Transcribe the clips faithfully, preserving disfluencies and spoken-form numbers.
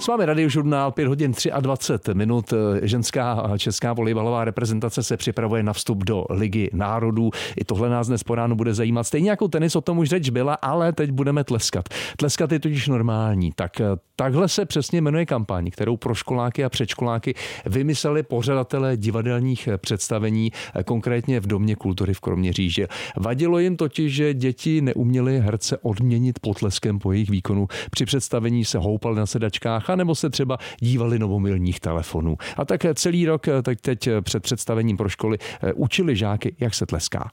S vámi Radiožurnál, pět hodin dvacet tři minut. Ženská a česká volejbalová reprezentace se připravuje na vstup do Ligy národů. I tohle nás dnes po ránu bude zajímat. Stejně jako tenis, o tom už řeč byla, ale teď budeme tleskat. Tleskat je totiž normální. Tak takhle se přesně jmenuje kampaň, kterou pro školáky a předškoláky vymysleli pořadatelé divadelních představení, konkrétně v Domě kultury v Kroměříži. Vadilo jim totiž, že děti neuměly herce odměnit potleskem po jejich výkonu. Při představení se houpali na sedačkách a nebo se třeba dívali do mobilních telefonů. A tak celý rok tak teď před představením pro školy učili žáky, jak se tleská.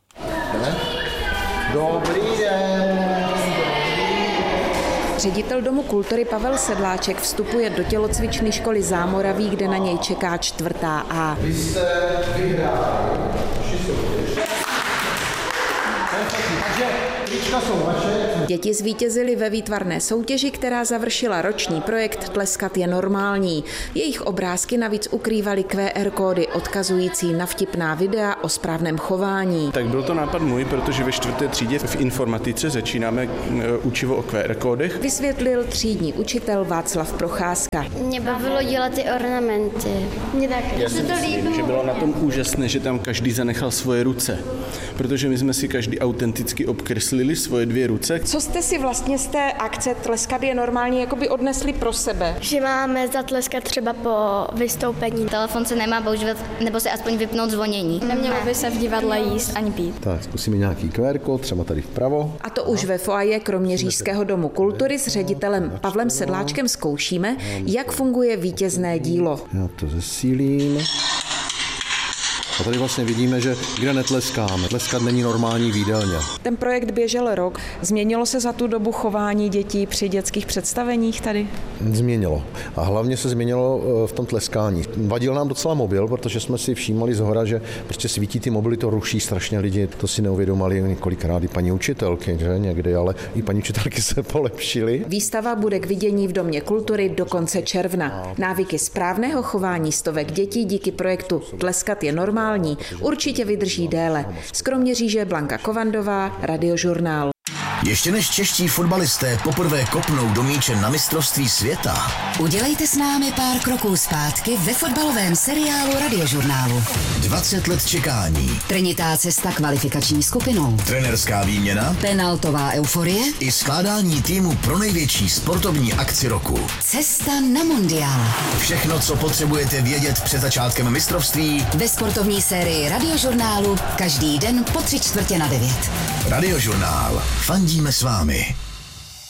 Dobrý den. Ředitel Domu kultury Pavel Sedláček vstupuje do tělocvičny školy Zámoraví, kde na něj čeká čtvrtá A. Vy jste vyhráli. Takže trička jsou vaše. Děti zvítězily ve výtvarné soutěži, která završila roční projekt Tleskat je normální. Jejich obrázky navíc ukrývaly Q R kódy odkazující na vtipná videa o správném chování. Tak byl to nápad můj, protože ve čtvrté třídě v informatice začínáme učivo o Q R kódech. Vysvětlil třídní učitel Václav Procházka. Mě bavilo dělat ty ornamenty. Mě taky. Já si myslím, že bylo na tom úžasné, že tam každý zanechal svoje ruce, protože my jsme si každý autenticky obkreslili svoje dvě ruce. Co jste si vlastně z té akce Tleskat je normální jakoby odnesli pro sebe? Že máme zatleskat třeba po vystoupení. Telefon se nemá používat, nebo se aspoň vypnout zvonění. Nemělo by se v divadle jíst ani pít. Tak, zkusíme nějaký Q R kód, třeba tady vpravo. A to už ve foaje Kroměřížského domu kultury s ředitelem Pavlem Sedláčkem zkoušíme, jak funguje vítězné dílo. Já to zesílím. A tady vlastně vidíme, že kde netleskáme. Tleskat není normální v jídelně. Ten projekt běžel rok. Změnilo se za tu dobu chování dětí při dětských představeních tady? Změnilo. A hlavně se změnilo v tom tleskání. Vadil nám docela mobil, protože jsme si všímali zhora, že prostě svítí ty mobily, to ruší strašně lidi. To si neuvědomali několikrát i paní učitelky, že někdy, ale i paní učitelky se polepšily. Výstava bude k vidění v Domě kultury do konce června. Návyky správného chování stovek dětí díky projektu Tleskat je normální určitě vydrží déle. Z Kroměříže Blanka Kovandová, Radiožurnál. Ještě než čeští fotbalisté poprvé kopnou do míče na mistrovství světa, udělejte s námi pár kroků zpátky ve fotbalovém seriálu Radiožurnálu. dvacet let čekání. Trnitá cesta kvalifikační skupinou. Trenerská výměna. Penaltová euforie. I skládání týmu pro největší sportovní akci roku. Cesta na mundiál. Všechno, co potřebujete vědět před začátkem mistrovství. Ve sportovní sérii Radiožurnálu každý den po tři čtvrtě na devět. Radiožurnál. Fandíme s vámi.